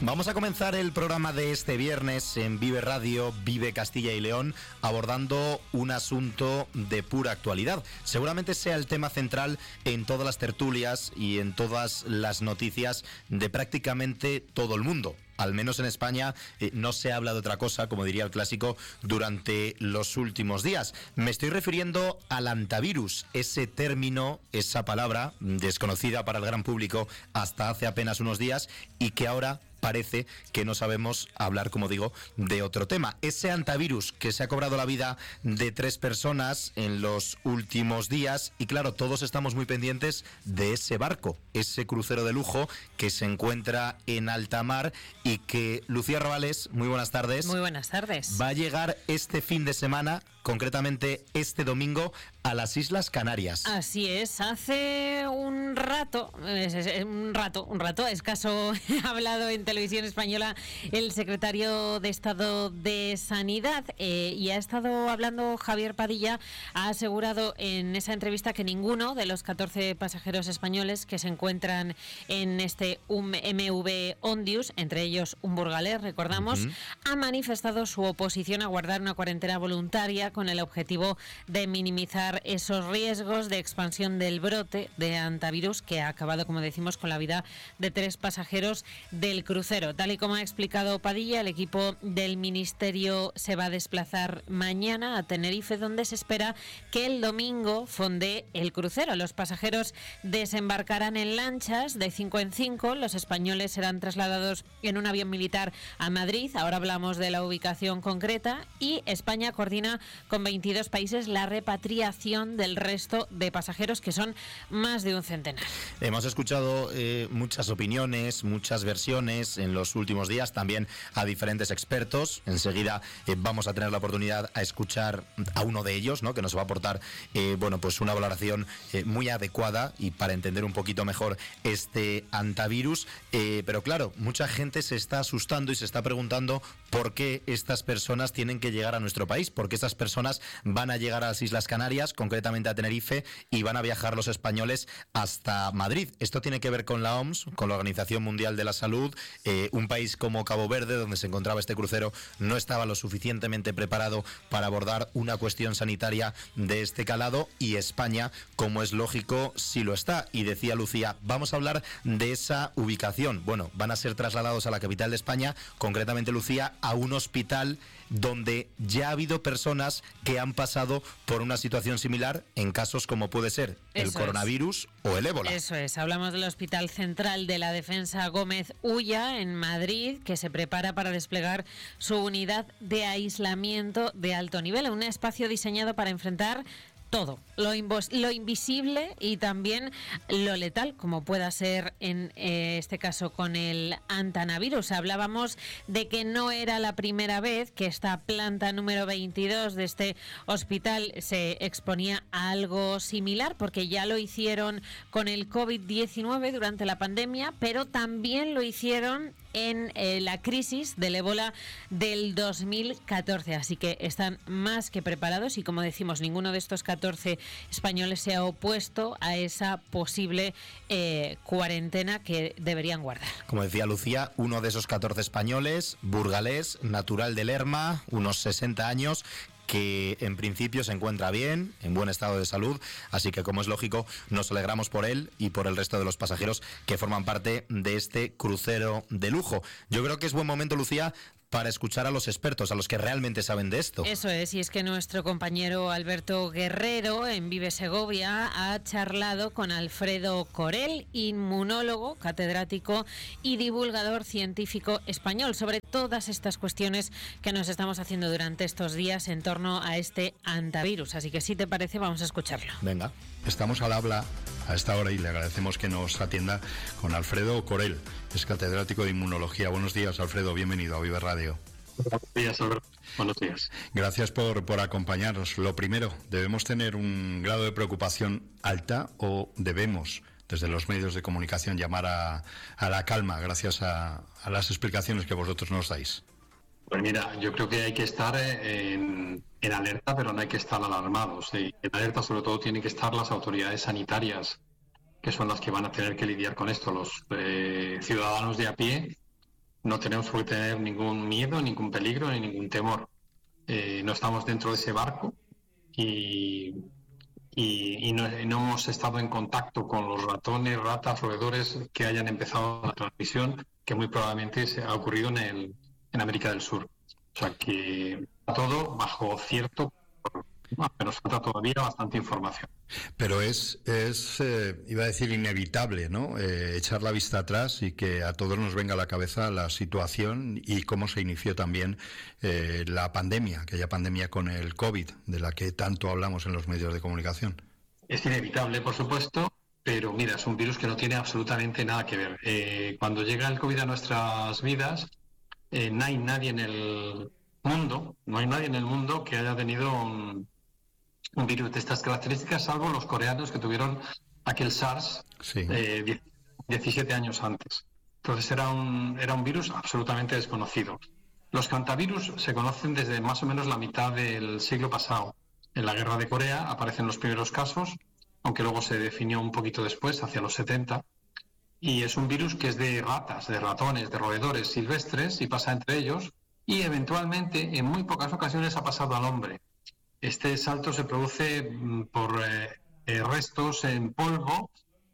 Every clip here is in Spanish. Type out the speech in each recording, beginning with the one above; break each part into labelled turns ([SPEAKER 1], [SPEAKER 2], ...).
[SPEAKER 1] Vamos a comenzar el programa de este viernes en Vive Radio, Vive Castilla y León, abordando un asunto de pura actualidad. Seguramente sea el tema central en todas las tertulias y en todas las noticias de prácticamente todo el mundo. Al menos en España no se habla de otra cosa, como diría el clásico, durante los últimos días. Me estoy refiriendo al antivirus, ese término, esa palabra desconocida para el gran público hasta hace apenas unos días y que ahora parece que no sabemos hablar, como digo, de otro tema. Ese antivirus que se ha cobrado la vida de 3 personas en los últimos días y claro, todos estamos muy pendientes de ese barco, ese crucero de lujo que se encuentra en alta mar y que, Lucía Rabales, muy buenas tardes.
[SPEAKER 2] Muy buenas tardes.
[SPEAKER 1] Va a llegar este fin de semana, concretamente este domingo, a las Islas Canarias.
[SPEAKER 2] Así es, hace un rato escaso, ha hablado en Televisión Española el secretario de Estado de Sanidad y ha estado hablando Javier Padilla, ha asegurado en esa entrevista que ninguno de los 14 pasajeros españoles que se encuentran en este MV Ondius, entre ellos un burgalés, recordamos, ha manifestado su oposición a guardar una cuarentena voluntaria con el objetivo de minimizar esos riesgos de expansión del brote de antivirus que ha acabado, como decimos, con la vida de 3 pasajeros del crucero. Tal y como ha explicado Padilla, el equipo del Ministerio se va a desplazar mañana a Tenerife, donde se espera que el domingo fondee el crucero. Los pasajeros desembarcarán en lanchas de 5 en 5. Los españoles serán trasladados en un avión militar a Madrid. Ahora hablamos de la ubicación concreta y España coordina con 22 países la repatriación del resto de pasajeros, que son más de un centenar.
[SPEAKER 1] Hemos escuchado muchas opiniones, muchas versiones en los últimos días, también a diferentes expertos. Enseguida vamos a tener la oportunidad a escuchar a uno de ellos, ¿no?, que nos va a aportar pues una valoración muy adecuada y para entender un poquito mejor este antivirus. Pero claro, mucha gente se está asustando y se está preguntando por qué estas personas tienen que llegar a nuestro país, por qué estas personas van a llegar a las Islas Canarias, concretamente a Tenerife, y van a viajar los españoles hasta Madrid. Esto tiene que ver con la OMS, con la Organización Mundial de la Salud. Un país como Cabo Verde, donde se encontraba este crucero, no estaba lo suficientemente preparado para abordar una cuestión sanitaria de este calado, y España, como es lógico, sí lo está. Y decía Lucía, vamos a hablar de esa ubicación. Bueno, van a ser trasladados a la capital de España, concretamente, Lucía, a un hospital donde ya ha habido personas que han pasado por una situación similar en casos como puede ser el coronavirus o el ébola.
[SPEAKER 2] Eso es, hablamos del Hospital Central de la Defensa Gómez Ulla en Madrid, que se prepara para desplegar su unidad de aislamiento de alto nivel, un espacio diseñado para enfrentar todo, lo invisible y también lo letal, como pueda ser en este caso con el antivirus. Hablábamos de que no era la primera vez que esta planta número 22 de este hospital se exponía a algo similar, porque ya lo hicieron con el COVID-19 durante la pandemia, pero también lo hicieron en la crisis del ébola del 2014, así que están más que preparados y, como decimos, ninguno de estos 14 españoles se ha opuesto a esa posible cuarentena que deberían guardar.
[SPEAKER 1] Como decía Lucía, uno de esos 14 españoles, burgalés, natural de Lerma, unos 60 años, que en principio se encuentra bien, en buen estado de salud, así que, como es lógico, nos alegramos por él y por el resto de los pasajeros que forman parte de este crucero de lujo. Yo creo que es buen momento, Lucía, para escuchar a los expertos, a los que realmente saben de esto.
[SPEAKER 2] Eso es, y es que nuestro compañero Alberto Guerrero en Vive Segovia ha charlado con Alfredo Corel, inmunólogo, catedrático y divulgador científico español, sobre todas estas cuestiones que nos estamos haciendo durante estos días en torno a este antivirus. Así que, si te parece, vamos a escucharlo.
[SPEAKER 1] Venga.
[SPEAKER 3] Estamos al habla a esta hora y le agradecemos que nos atienda con Alfredo Corel, es catedrático de inmunología. Buenos días, Alfredo, bienvenido a Vive Radio.
[SPEAKER 4] Buenos días, Alberto. Buenos días.
[SPEAKER 3] Gracias por acompañarnos. Lo primero, ¿debemos tener un grado de preocupación alta o debemos, desde los medios de comunicación, llamar a la calma gracias a las explicaciones que vosotros nos dais?
[SPEAKER 4] Pues mira, yo creo que hay que estar en alerta, pero no hay que estar alarmados. En alerta, sobre todo, tienen que estar las autoridades sanitarias, que son las que van a tener que lidiar con esto. Los ciudadanos de a pie no tenemos por qué tener ningún miedo, ningún peligro ni ningún temor. No estamos dentro de ese barco y no hemos estado en contacto con los ratones, ratas, roedores que hayan empezado la transmisión, que muy probablemente se ha ocurrido en América del Sur. O sea que todo bajo cierto, pero falta todavía bastante información.
[SPEAKER 3] Pero iba a decir, inevitable, ¿no? Echar la vista atrás y que a todos nos venga a la cabeza la situación y cómo se inició también la pandemia, aquella pandemia con el COVID, de la que tanto hablamos en los medios de comunicación.
[SPEAKER 4] Es inevitable, por supuesto, pero mira, es un virus que no tiene absolutamente nada que ver. Cuando llega el COVID a nuestras vidas, no hay nadie en el mundo que haya tenido un virus de estas características, salvo los coreanos que tuvieron aquel SARS 17 años antes. Entonces era un virus absolutamente desconocido. Los hantavirus se conocen desde más o menos la mitad del siglo pasado. En la guerra de Corea aparecen los primeros casos, aunque luego se definió un poquito después, hacia los 70. Y es un virus que es de ratas, de ratones, de roedores silvestres y pasa entre ellos. Y eventualmente, en muy pocas ocasiones, ha pasado al hombre. Este salto se produce por restos en polvo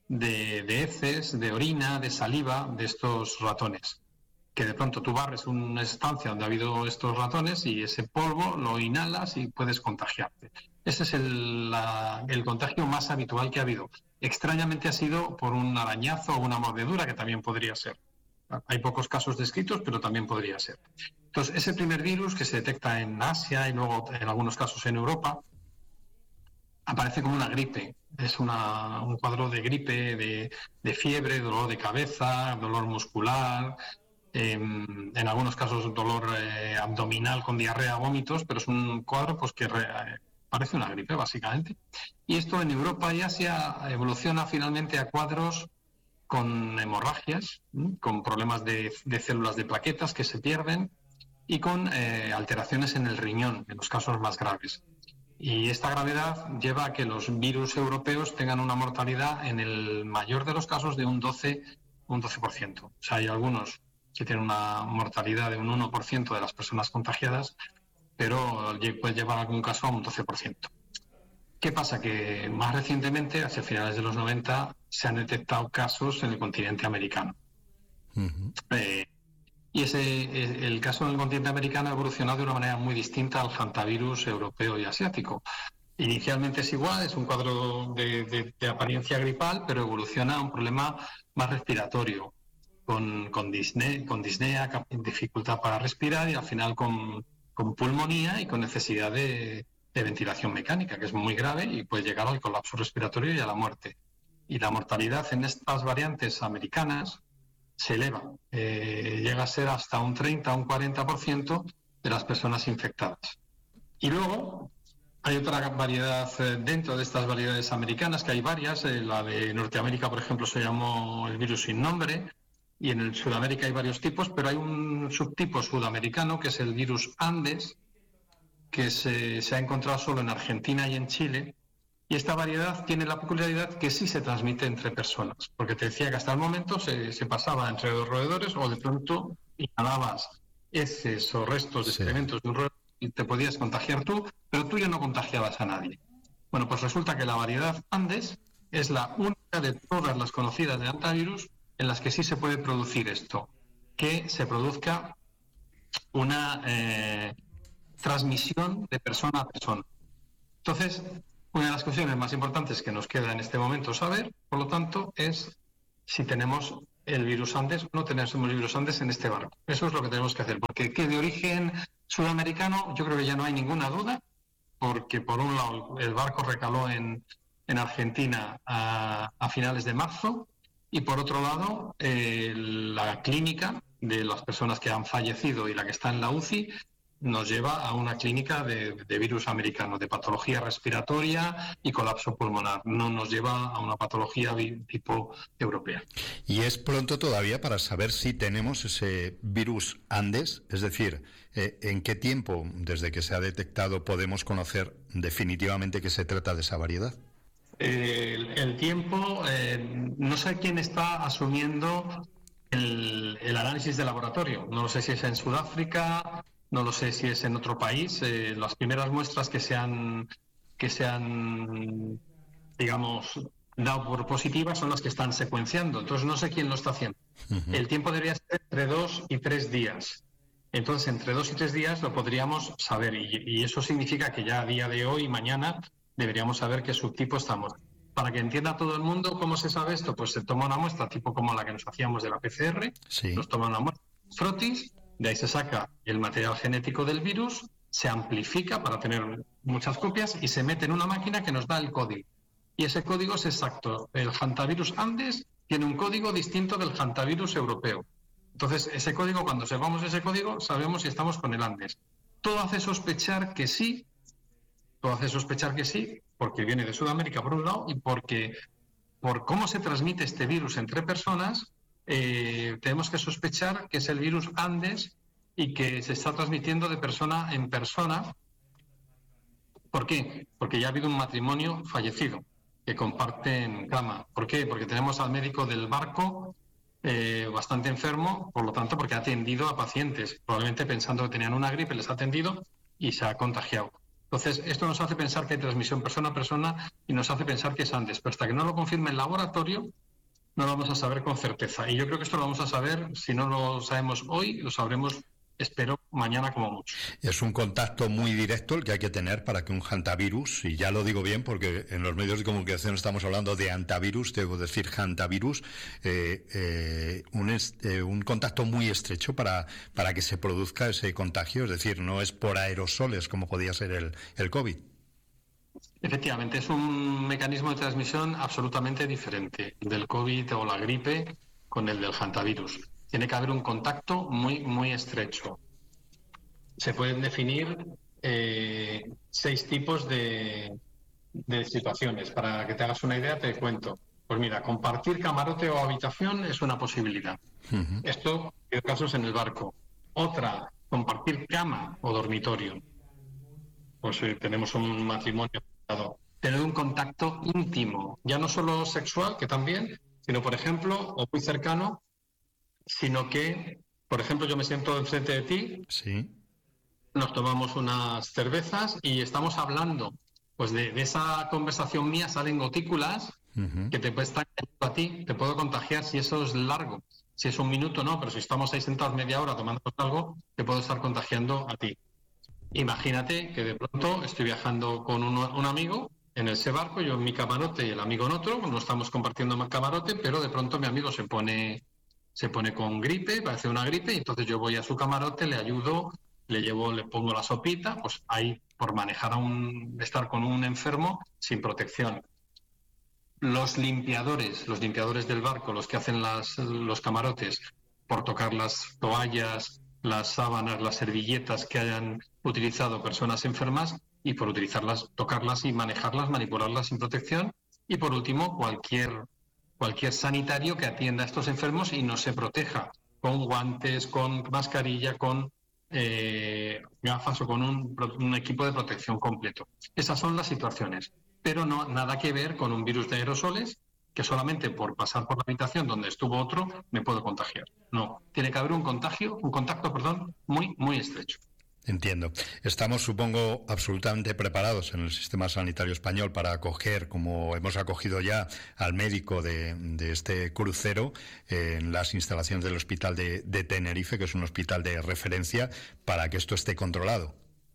[SPEAKER 4] de heces, de orina, de saliva de estos ratones. Que de pronto tú barres una estancia donde ha habido estos ratones y ese polvo lo inhalas y puedes contagiarte. Ese es el contagio más habitual que ha habido. Extrañamente ha sido por un arañazo o una mordedura, que también podría ser. Hay pocos casos descritos, pero también podría ser. Entonces, ese primer virus que se detecta en Asia y luego en algunos casos en Europa, aparece como una gripe. Es un cuadro de gripe, de fiebre, dolor de cabeza, dolor muscular, en algunos casos dolor abdominal con diarrea, vómitos, pero es un cuadro pues que parece una gripe, básicamente. Y esto en Europa y Asia evoluciona finalmente a cuadros con hemorragias, con problemas de células de plaquetas que se pierden y con alteraciones en el riñón, en los casos más graves. Y esta gravedad lleva a que los virus europeos tengan una mortalidad en el mayor de los casos de un 12%. O sea, hay algunos que tienen una mortalidad de un 1% de las personas contagiadas, pero puede llevar algún caso a un 12%. ¿Qué pasa? Que más recientemente, hacia finales de los 90, se han detectado casos en el continente americano. Uh-huh. Y el caso en el continente americano ha evolucionado de una manera muy distinta al hantavirus europeo y asiático. Inicialmente es igual, es un cuadro de apariencia gripal, pero evoluciona a un problema más respiratorio, con disnea, dificultad para respirar y al final con pulmonía y con necesidad de ventilación mecánica, que es muy grave y puede llegar al colapso respiratorio y a la muerte. Y la mortalidad en estas variantes americanas se eleva, llega a ser hasta un 30 o un 40% de las personas infectadas. Y luego hay otra variedad dentro de estas variedades americanas, que hay varias. La de Norteamérica, por ejemplo, se llamó el virus sin nombre, y en el Sudamérica hay varios tipos, pero hay un subtipo sudamericano que es el virus Andes, que se ha encontrado solo en Argentina y en Chile, y esta variedad tiene la peculiaridad que sí se transmite entre personas, porque te decía que hasta el momento se pasaba entre los roedores o de pronto inhalabas heces o restos de excrementos de un roedor y te podías contagiar tú, pero tú ya no contagiabas a nadie. Bueno, pues resulta que la variedad Andes es la única de todas las conocidas de hantavirus en las que sí se puede producir esto, que se produzca una transmisión de persona a persona. Entonces, una de las cuestiones más importantes que nos queda en este momento saber, por lo tanto, es si tenemos el virus Andes o no tenemos el virus Andes en este barco. Eso es lo que tenemos que hacer, porque que de origen sudamericano yo creo que ya no hay ninguna duda, porque por un lado el barco recaló en Argentina a finales de marzo y por otro lado la clínica de las personas que han fallecido y la que está en la UCI nos lleva a una clínica de virus americano, de patología respiratoria y colapso pulmonar. No nos lleva a una patología tipo europea.
[SPEAKER 3] Y es pronto todavía para saber si tenemos ese virus Andes, es decir, ¿en qué tiempo, desde que se ha detectado, podemos conocer definitivamente que se trata de esa variedad?
[SPEAKER 4] El tiempo, no sé quién está asumiendo el el análisis de laboratorio. No lo sé si es en Sudáfrica, no lo sé si es en otro país. Las primeras muestras que se han digamos, dado por positivas son las que están secuenciando. Entonces no sé quién lo está haciendo. El tiempo debería ser entre 2 y 3 días. Entonces, entre 2 y 3 días lo podríamos saber. Y eso significa que ya a día de hoy, mañana, deberíamos saber qué subtipo estamos. Para que entienda todo el mundo cómo se sabe esto, pues se toma una muestra tipo como la que nos hacíamos de la PCR, nos toma una muestra frotis, de ahí se saca el material genético del virus, se amplifica para tener muchas copias y se mete en una máquina que nos da el código. Y ese código es exacto. El hantavirus Andes tiene un código distinto del hantavirus europeo. Entonces, ese código, cuando sepamos ese código, sabemos si estamos con el Andes. Todo hace sospechar que sí, porque viene de Sudamérica por un lado y porque por cómo se transmite este virus entre personas, tenemos que sospechar que es el virus Andes y que se está transmitiendo de persona en persona. ¿Por qué? Porque ya ha habido un matrimonio fallecido que comparten cama. ¿Por qué? Porque tenemos al médico del barco bastante enfermo, por lo tanto, porque ha atendido a pacientes, probablemente pensando que tenían una gripe, les ha atendido y se ha contagiado. Entonces, esto nos hace pensar que hay transmisión persona a persona y nos hace pensar que es Andes, pero hasta que no lo confirme el laboratorio, no lo vamos a saber con certeza. Y yo creo que esto lo vamos a saber, si no lo sabemos hoy, lo sabremos, espero, mañana como mucho.
[SPEAKER 3] Es un contacto muy directo el que hay que tener para que un hantavirus, y ya lo digo bien porque en los medios de comunicación estamos hablando de hantavirus, debo decir hantavirus, un contacto muy estrecho para que se produzca ese contagio, es decir, no es por aerosoles como podía ser el COVID.
[SPEAKER 4] Efectivamente, es un mecanismo de transmisión absolutamente diferente del COVID o la gripe con el del hantavirus. Tiene que haber un contacto muy, muy estrecho. Se pueden definir 6 tipos de situaciones. Para que te hagas una idea, te cuento. Pues mira, compartir camarote o habitación es una posibilidad. Esto, en casos en el barco. Otra, compartir cama o dormitorio. Pues tenemos un matrimonio. Tener un contacto íntimo, ya no solo sexual, que también, sino, por ejemplo, o muy cercano, sino que, por ejemplo, yo me siento enfrente de ti, nos tomamos unas cervezas y estamos hablando, pues de esa conversación mía salen gotículas que te pueden estar a ti, te puedo contagiar si eso es largo, si es un minuto no, pero si estamos ahí sentados media hora tomando algo, te puedo estar contagiando a ti. Imagínate que de pronto estoy viajando con un amigo en ese barco, yo en mi camarote y el amigo en otro, no estamos compartiendo camarote, pero de pronto mi amigo se pone con gripe, parece una gripe, y entonces yo voy a su camarote, le ayudo, le pongo la sopita, pues ahí por manejar estar con un enfermo sin protección. Los limpiadores del barco, los que hacen los camarotes, por tocar las toallas, las sábanas, las servilletas que hayan utilizado personas enfermas y por tocarlas y manejarlas, manipularlas sin protección. Y por último, cualquier sanitario que atienda a estos enfermos y no se proteja con guantes, con mascarilla, con gafas o con un equipo de protección completo. Esas son las situaciones, pero nada que ver con un virus de aerosoles que solamente por pasar por la habitación donde estuvo otro me puedo contagiar. No, tiene que haber un contacto muy, muy estrecho.
[SPEAKER 3] Entiendo. Estamos, supongo, absolutamente preparados en el sistema sanitario español para acoger, como hemos acogido ya al médico de este crucero en las instalaciones del hospital de Tenerife, que es un hospital de referencia, para que esto esté controlado.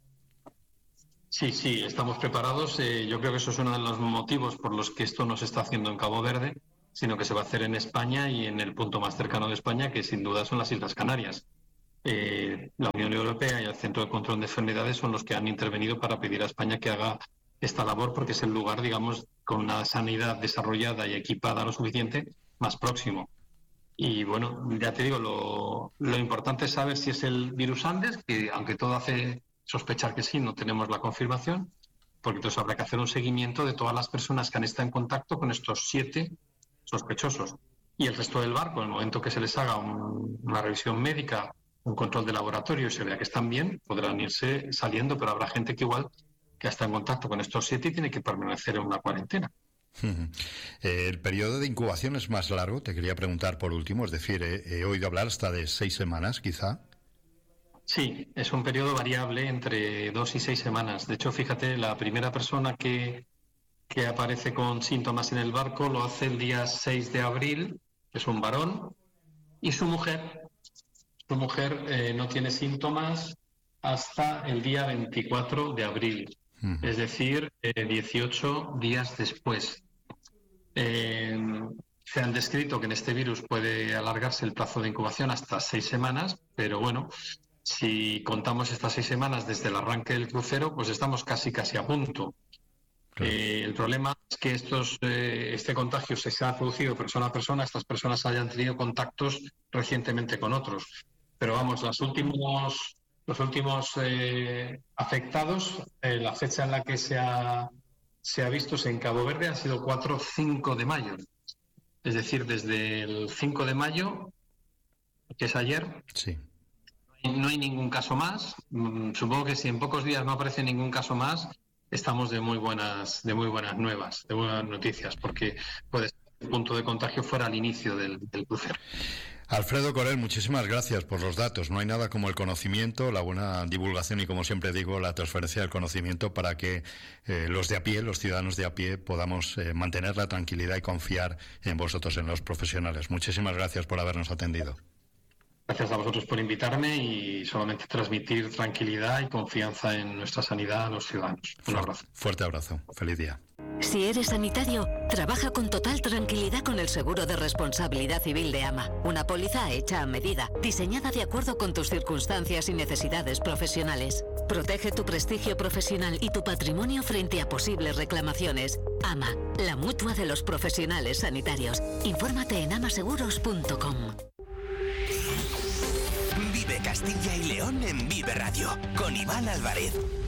[SPEAKER 4] Sí, estamos preparados. Yo creo que eso es uno de los motivos por los que esto no se está haciendo en Cabo Verde, sino que se va a hacer en España y en el punto más cercano de España, que sin duda son las Islas Canarias. La Unión Europea y el Centro de Control de Enfermedades son los que han intervenido para pedir a España que haga esta labor, porque es el lugar, digamos, con una sanidad desarrollada y equipada lo suficiente, más próximo. Y bueno, ya te digo, lo importante es saber si es el virus Andes, que aunque todo hace sospechar que sí, no tenemos la confirmación, porque entonces habrá que hacer un seguimiento de todas las personas que han estado en contacto con estos 7 sospechosos. Y el resto del barco, en el momento que se les haga una revisión médica, un control de laboratorio y se vea que están bien, podrán irse saliendo, pero habrá gente que igual que está en contacto con estos 7 y tiene que permanecer en una cuarentena.
[SPEAKER 3] El periodo de incubación es más largo, te quería preguntar por último, es decir, he oído hablar hasta de 6 semanas quizá.
[SPEAKER 4] Sí, es un periodo variable entre 2 y 6 semanas. De hecho, fíjate, la primera persona que aparece con síntomas en el barco lo hace el día 6 de abril, es un varón, y su mujer no tiene síntomas hasta el día 24 de abril, es decir, 18 días después. Se han descrito que en este virus puede alargarse el plazo de incubación hasta 6 semanas, pero bueno, si contamos estas 6 semanas desde el arranque del crucero, pues estamos casi a punto. Claro. El problema es que este contagio se ha producido persona a persona, estas personas hayan tenido contactos recientemente con otros. Pero vamos, los últimos afectados, la fecha en la que se ha visto en Cabo Verde ha sido 4-5 de mayo. Es decir, desde el 5 de mayo, que es ayer, sí, no hay ningún caso más. Supongo que si en pocos días no aparece ningún caso más, estamos de muy buenas nuevas, de buenas noticias, porque puede ser que el punto de contagio fuera al inicio del crucero.
[SPEAKER 3] Alfredo Corel, muchísimas gracias por los datos. No hay nada como el conocimiento, la buena divulgación y, como siempre digo, la transferencia del conocimiento para que los ciudadanos de a pie, podamos mantener la tranquilidad y confiar en vosotros, en los profesionales. Muchísimas gracias por habernos atendido.
[SPEAKER 4] Gracias a vosotros por invitarme y solamente transmitir tranquilidad y confianza en nuestra sanidad a los ciudadanos. Un abrazo.
[SPEAKER 3] Fuerte abrazo. Feliz día.
[SPEAKER 5] Si eres sanitario, trabaja con total tranquilidad con el seguro de responsabilidad civil de AMA. Una póliza hecha a medida, diseñada de acuerdo con tus circunstancias y necesidades profesionales. Protege tu prestigio profesional y tu patrimonio frente a posibles reclamaciones. AMA, la mutua de los profesionales sanitarios. Infórmate en amaseguros.com.
[SPEAKER 6] Vive Castilla y León en Vive Radio, con Iván Álvarez.